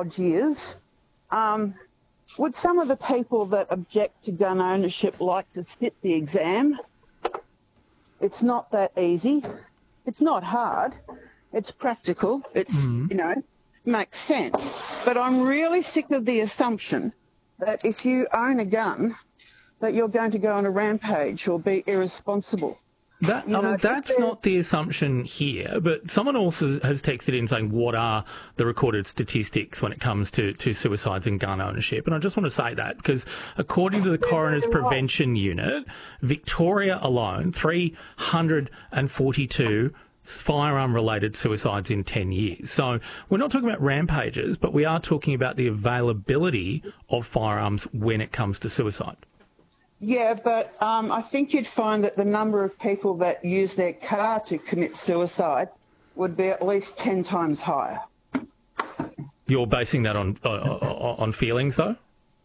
odd years. Would some of the people that object to gun ownership like to sit the exam? It's not that easy. It's not hard. It's practical. It's, makes sense. But I'm really sick of the assumption that if you own a gun, that you're going to go on a rampage or be irresponsible. That's not the assumption here, but someone also has texted in saying, what are the recorded statistics when it comes to suicides and gun ownership? And I just want to say that because according to the Coroner's Prevention Unit, Victoria alone, 342 firearm-related suicides in 10 years. So we're not talking about rampages, but we are talking about the availability of firearms when it comes to suicide. Yeah, but I think you'd find that the number of people that use their car to commit suicide would be at least 10 times higher. You're basing that on feelings, though?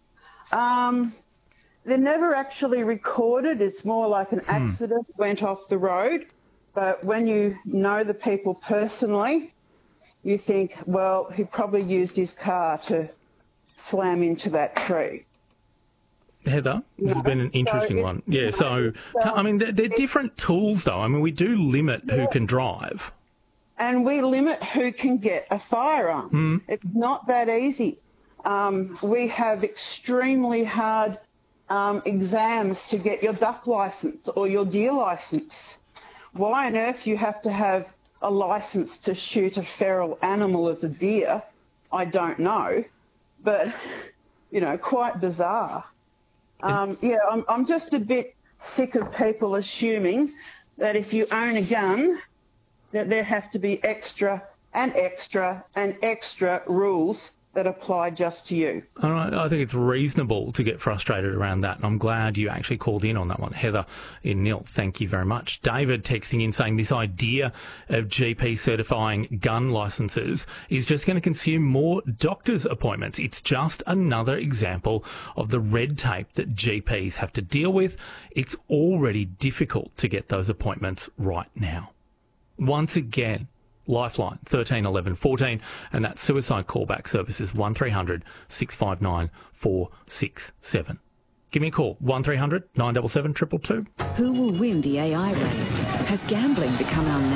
They're never actually recorded. It's more like an accident went off the road. But when you know the people personally, you think, well, he probably used his car to slam into that tree. Heather, this has been an interesting one. Yeah, so, I mean, they're different tools, though. I mean, we do limit who can drive. And we limit who can get a firearm. It's not that easy. We have extremely hard exams to get your duck licence or your deer licence. Why on earth you have to have a licence to shoot a feral animal as a deer, I don't know. But, quite bizarre. I'm just a bit sick of people assuming that if you own a gun, that there have to be extra and extra and extra rules that apply just to you. All right, I think it's reasonable to get frustrated around that, and I'm glad you actually called in on that one. Heather in Nil, thank you very much. David texting in saying this idea of GP certifying gun licences is just going to consume more doctor's appointments. It's just another example of the red tape that GPs have to deal with. It's already difficult to get those appointments right now. Once again, Lifeline 13 11 14, and that suicide callback service is 1300 659 467. Give me a call, 1300 977 222. Who will win the AI race? Has gambling become our